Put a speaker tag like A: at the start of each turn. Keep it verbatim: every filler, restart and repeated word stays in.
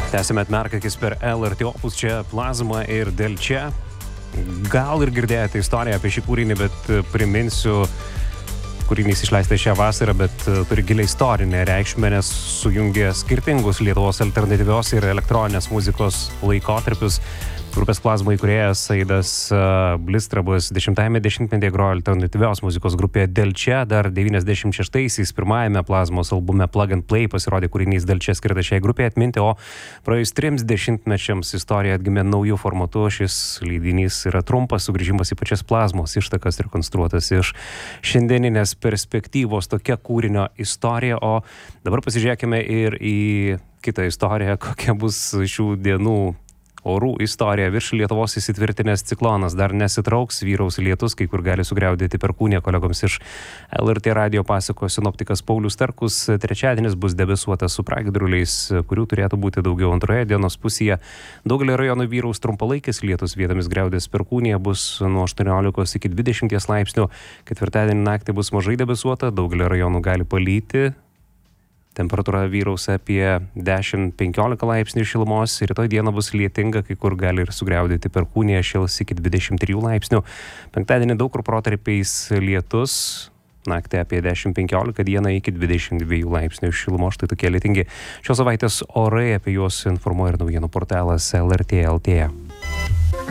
A: Tęsime atmerkakis per L R T Opus, čia Plazma ir Delčia. Gal ir girdėjote istoriją apie šį kūrinį, bet priminsiu, kūrinys išleistas šią vasarą, bet turi giliai istorinę reikšmę, nes sujungia skirtingus Lietuvos alternatyvios ir elektroninės muzikos laikotarpius. Grupės Plazma įkūrėjas Aidas Blistrabas dešimtajame dešimtmetyje grojo alternatyvios muzikos grupėje Delčia. Dar devyniasdešimt šeštaisiais pirmajame Plazmos albume Plug and Play pasirodė kūrinys Delčia skirtas šiai grupėje atminti, o praėjus trims dešimtmečiams istorija atgimė naujų formatu. Šis leidinys yra trumpas sugrįžimas į pačias Plazmos ištakas, rekonstruotas iš šiandieninės perspektyvos, tokia kūrinio istorija. O dabar pasižiūrėkime ir į kitą istoriją, kokia bus šių dienų orų istorija. Virš Lietuvos įsitvirtinęs ciklonas dar nesitrauks, vyraus lietus, kai kur gali sugriaudėti perkūniją. Kolegoms iš L R T radijo pasakojo sinoptikas Paulius Starkus. Trečiadienis bus debesuotas su pragiedruliais, kurių turėtų būti daugiau antroje dienos pusėje. Daugelį rajonų vyraus trumpalaikis lietus, vietomis griaudės perkūnija, bus nuo aštuoniolikos iki dvidešimties laipsnių. Ketvirtadienį naktį bus mažai debesuota, daugelį rajonų gali palyti. Temperatūra vyraus apie dešimt penkiolika laipsnių šilumos. Rytoj dieną bus lietinga, kai kur gali ir sugriaudėti perkūnija, šils iki dvidešimt trijų laipsnių. Penktadienį daug kur protarpiais lietus. Naktį apie dešimt penkiolika, dieną iki dvidešimt dviejų laipsnių šilumos. Štai tokie lietingi šios savaitės orai, apie juos informuoja ir naujienų portalas L R T L T.